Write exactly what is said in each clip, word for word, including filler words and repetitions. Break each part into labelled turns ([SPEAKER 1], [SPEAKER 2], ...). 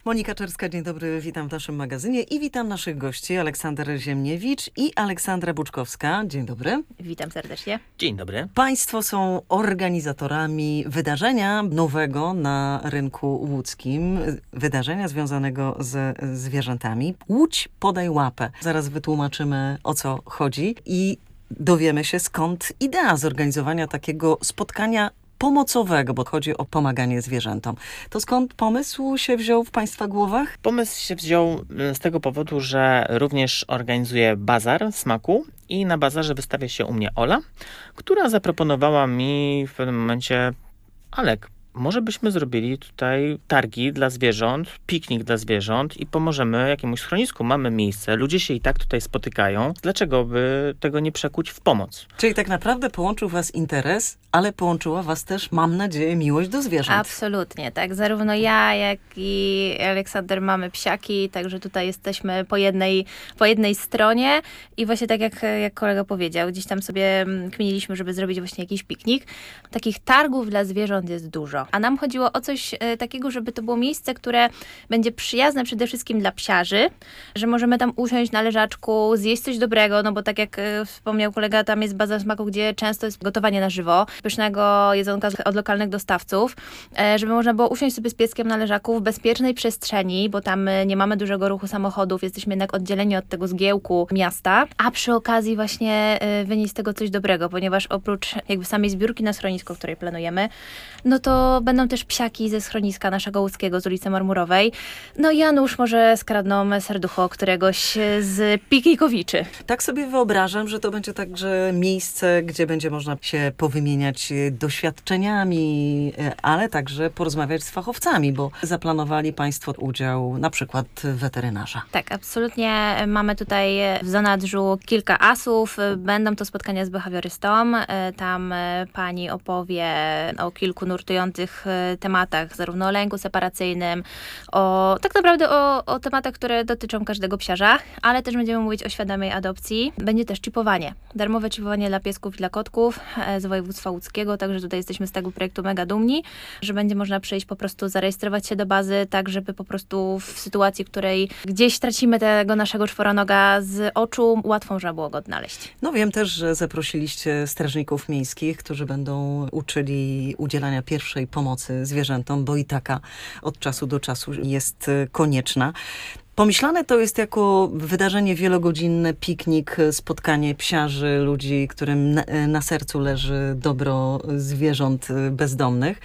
[SPEAKER 1] Monika Czerska, dzień dobry, witam w naszym magazynie i witam naszych gości, Aleksander Ziemniewicz i Aleksandra Buczkowska. Dzień dobry.
[SPEAKER 2] Witam serdecznie.
[SPEAKER 3] Dzień dobry.
[SPEAKER 1] Państwo są organizatorami wydarzenia nowego na rynku łódzkim, wydarzenia związanego ze zwierzętami. Łódź, podaj łapę. Zaraz wytłumaczymy, o co chodzi i dowiemy się, skąd idea zorganizowania takiego spotkania pomocowego, bo chodzi o pomaganie zwierzętom. To skąd pomysł się wziął w Państwa głowach?
[SPEAKER 3] Pomysł się wziął z tego powodu, że również organizuję bazar smaku i na bazarze wystawia się u mnie Ola, która zaproponowała mi w pewnym momencie: Alek, może byśmy zrobili tutaj targi dla zwierząt, piknik dla zwierząt i pomożemy jakiemuś schronisku. Mamy miejsce, ludzie się i tak tutaj spotykają. Dlaczego by tego nie przekuć w pomoc?
[SPEAKER 1] Czyli tak naprawdę połączył was interes, ale połączyła was też, mam nadzieję, miłość do zwierząt.
[SPEAKER 2] Absolutnie, tak. Zarówno ja, jak i Aleksander mamy psiaki, także tutaj jesteśmy po jednej, po jednej stronie i właśnie tak jak, jak kolega powiedział, gdzieś tam sobie kminiliśmy, żeby zrobić właśnie jakiś piknik. Takich targów dla zwierząt jest dużo. A nam chodziło o coś e, takiego, żeby to było miejsce, które będzie przyjazne przede wszystkim dla psiarzy, że możemy tam usiąść na leżaczku, zjeść coś dobrego, no bo tak jak e, wspomniał kolega, tam jest baza smaku, gdzie często jest gotowanie na żywo, pysznego jedzonka od lokalnych dostawców, e, żeby można było usiąść sobie z pieskiem na leżaku w bezpiecznej przestrzeni, bo tam e, nie mamy dużego ruchu samochodów, jesteśmy jednak oddzieleni od tego zgiełku miasta, a przy okazji właśnie e, wynieść z tego coś dobrego, ponieważ oprócz jakby samej zbiórki na schronisko, której planujemy, no to będą też psiaki ze schroniska naszego łódzkiego z ulicy Marmurowej. No i Janusz może skradną serducho któregoś z piknikowiczy.
[SPEAKER 1] Tak sobie wyobrażam, że to będzie także miejsce, gdzie będzie można się powymieniać doświadczeniami, ale także porozmawiać z fachowcami, bo zaplanowali Państwo udział na przykład weterynarza.
[SPEAKER 2] Tak, absolutnie. Mamy tutaj w zanadrzu kilka asów. Będą to spotkania z behawiorystą. Tam pani opowie o kilku nurtujących tematach, zarówno o lęku separacyjnym, o tak naprawdę o, o tematach, które dotyczą każdego psiarza, ale też będziemy mówić o świadomej adopcji. Będzie też czipowanie. Darmowe czipowanie dla piesków i dla kotków z województwa łódzkiego, także tutaj jesteśmy z tego projektu mega dumni, że będzie można przyjść po prostu zarejestrować się do bazy, tak żeby po prostu w sytuacji, w której gdzieś tracimy tego naszego czworonoga z oczu, łatwo można było go odnaleźć.
[SPEAKER 1] No wiem też, że zaprosiliście strażników miejskich, którzy będą uczyli udzielania pierwszej pomocy zwierzętom, bo i taka od czasu do czasu jest konieczna. Pomyślane to jest jako wydarzenie wielogodzinne, piknik, spotkanie psiarzy, ludzi, którym na, na sercu leży dobro zwierząt bezdomnych,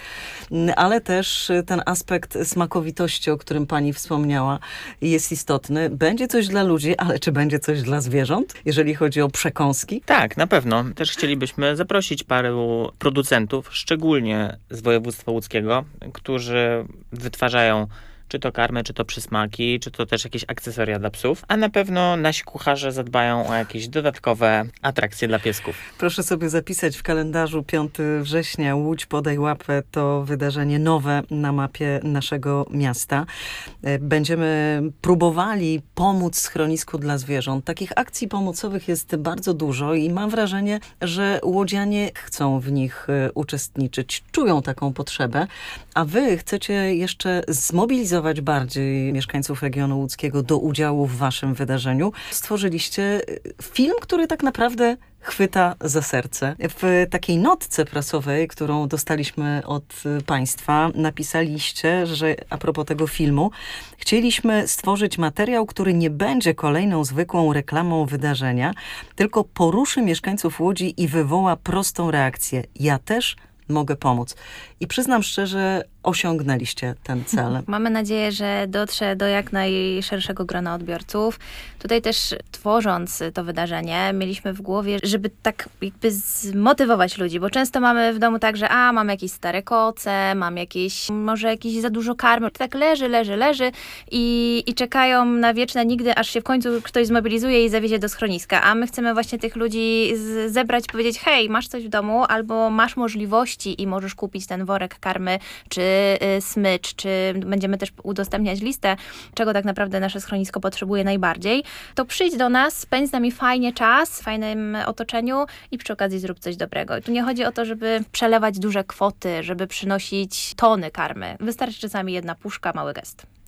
[SPEAKER 1] ale też ten aspekt smakowitości, o którym pani wspomniała, jest istotny. Będzie coś dla ludzi, ale czy będzie coś dla zwierząt, jeżeli chodzi o przekąski?
[SPEAKER 3] Tak, na pewno. Też chcielibyśmy zaprosić paru producentów, szczególnie z województwa łódzkiego, którzy wytwarzają czy to karmy, czy to przysmaki, czy to też jakieś akcesoria dla psów. A na pewno nasi kucharze zadbają o jakieś dodatkowe atrakcje dla piesków.
[SPEAKER 1] Proszę sobie zapisać w kalendarzu piątego września. Łódź, podaj łapę to wydarzenie nowe na mapie naszego miasta. Będziemy próbowali pomóc schronisku dla zwierząt. Takich akcji pomocowych jest bardzo dużo i mam wrażenie, że łodzianie chcą w nich uczestniczyć. Czują taką potrzebę, a wy chcecie jeszcze zmobilizować bardziej mieszkańców regionu łódzkiego do udziału w waszym wydarzeniu. Stworzyliście film, który tak naprawdę chwyta za serce. W takiej notce prasowej, którą dostaliśmy od państwa, napisaliście, że a propos tego filmu, chcieliśmy stworzyć materiał, który nie będzie kolejną zwykłą reklamą wydarzenia, tylko poruszy mieszkańców Łodzi i wywoła prostą reakcję. Ja też mogę pomóc. I przyznam szczerze, osiągnęliście ten cel.
[SPEAKER 2] Mamy nadzieję, że dotrze do jak najszerszego grona odbiorców. Tutaj też tworząc to wydarzenie, mieliśmy w głowie, żeby tak jakby zmotywować ludzi, bo często mamy w domu tak, że a, mam jakieś stare koce, mam jakieś, może jakieś za dużo karmy. Tak leży, leży, leży i, i czekają na wieczne nigdy, aż się w końcu ktoś zmobilizuje i zawiezie do schroniska. A my chcemy właśnie tych ludzi z, zebrać, powiedzieć, hej, masz coś w domu, albo masz możliwości i możesz kupić ten worek karmy, czy y, smycz, czy będziemy też udostępniać listę, czego tak naprawdę nasze schronisko potrzebuje najbardziej, to przyjdź do nas, spędź z nami fajnie czas, w fajnym otoczeniu i przy okazji zrób coś dobrego. I tu nie chodzi o to, żeby przelewać duże kwoty, żeby przynosić tony karmy. Wystarczy czasami jedna puszka, mały gest.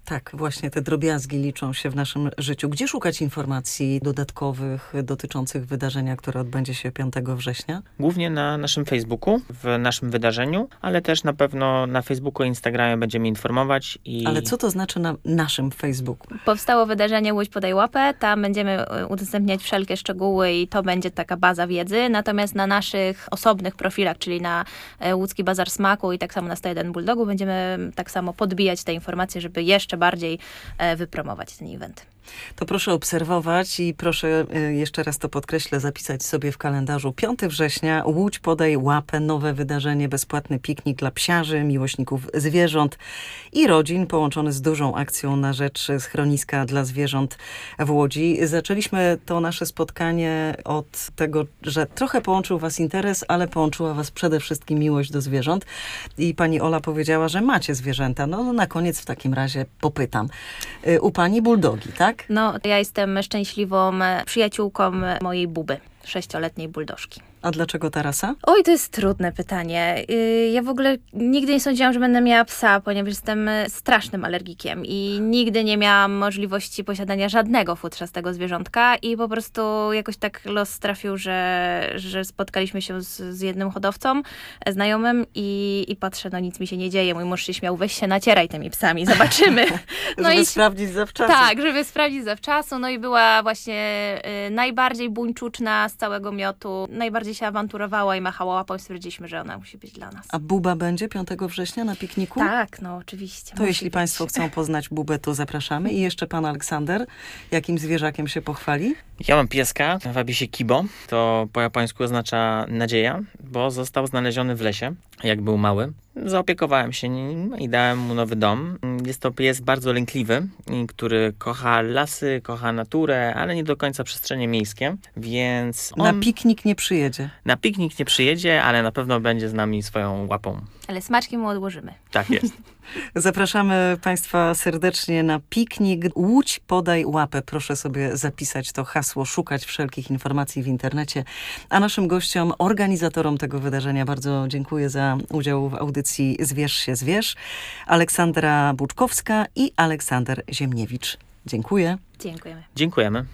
[SPEAKER 1] Tak, właśnie te drobiazgi liczą się w naszym życiu. Gdzie szukać informacji dodatkowych dotyczących wydarzenia, które odbędzie się piątego września?
[SPEAKER 3] Głównie na naszym Facebooku, w naszym wydarzeniu, ale też na pewno na Facebooku i Instagramie będziemy informować. I...
[SPEAKER 1] Ale co to znaczy na naszym Facebooku?
[SPEAKER 2] Powstało wydarzenie Łódź Podaj Łapę, tam będziemy udostępniać wszelkie szczegóły i to będzie taka baza wiedzy, natomiast na naszych osobnych profilach, czyli na Łódzki Bazar Smaku i tak samo na sto jeden Bulldogu będziemy tak samo podbijać te informacje, żeby jeszcze bardziej wypromować ten event.
[SPEAKER 1] To proszę obserwować i proszę, jeszcze raz to podkreślę, zapisać sobie w kalendarzu piątego września. Łódź Podaj Łapę, nowe wydarzenie, bezpłatny piknik dla psiarzy, miłośników zwierząt i rodzin, połączony z dużą akcją na rzecz schroniska dla zwierząt w Łodzi. Zaczęliśmy to nasze spotkanie od tego, że trochę połączył was interes, ale połączyła was przede wszystkim miłość do zwierząt. I pani Ola powiedziała, że macie zwierzęta. No na koniec w takim razie popytam. U pani buldogi, tak?
[SPEAKER 2] No, ja jestem szczęśliwą przyjaciółką mojej Buby, sześcioletniej buldożki.
[SPEAKER 1] A dlaczego ta rasa?
[SPEAKER 2] Oj, to jest trudne pytanie. Yy, ja w ogóle nigdy nie sądziłam, że będę miała psa, ponieważ jestem strasznym alergikiem i nigdy nie miałam możliwości posiadania żadnego futrzastego zwierzątka i po prostu jakoś tak los trafił, że, że spotkaliśmy się z, z jednym hodowcą, znajomym i, i patrzę, no nic mi się nie dzieje. Mój mąż się śmiał, weź się nacieraj tymi psami, zobaczymy.
[SPEAKER 1] No żeby
[SPEAKER 2] i,
[SPEAKER 1] sprawdzić zawczasu.
[SPEAKER 2] Tak, żeby sprawdzić zawczasu. No i była właśnie y, najbardziej buńczuczna z całego miotu, najbardziej się awanturowała i machała łapą i stwierdziliśmy, że ona musi być dla nas.
[SPEAKER 1] A Buba będzie piątego września na pikniku?
[SPEAKER 2] Tak, no oczywiście.
[SPEAKER 1] To jeśli
[SPEAKER 2] być.
[SPEAKER 1] państwo chcą poznać Bubę, to zapraszamy. I jeszcze pan Aleksander, jakim zwierzakiem się pochwali?
[SPEAKER 3] Ja mam pieska, wabi się Kibo. To po japońsku oznacza nadzieja, bo został znaleziony w lesie, jak był mały. Zaopiekowałem się nim i dałem mu nowy dom. Jest to pies bardzo lękliwy, który kocha lasy, kocha naturę, ale nie do końca przestrzenie miejskie, więc on
[SPEAKER 1] Na piknik nie przyjedzie.
[SPEAKER 3] na piknik nie przyjedzie, ale na pewno będzie z nami swoją łapą.
[SPEAKER 2] Ale smaczki mu odłożymy.
[SPEAKER 3] Tak jest.
[SPEAKER 1] Zapraszamy państwa serdecznie na piknik. Łódź Podaj Łapę. Proszę sobie zapisać to hasło, szukać wszelkich informacji w internecie. A naszym gościom, organizatorom tego wydarzenia bardzo dziękuję za udział w audycji Zwierz się zwierz. Aleksandra Buczkowska i Aleksander Ziemniewicz. Dziękuję.
[SPEAKER 2] Dziękujemy.
[SPEAKER 3] Dziękujemy.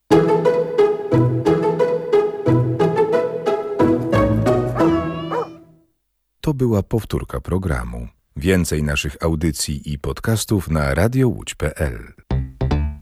[SPEAKER 4] To była powtórka programu. Więcej naszych audycji i podcastów na radio łódź kropka pe el.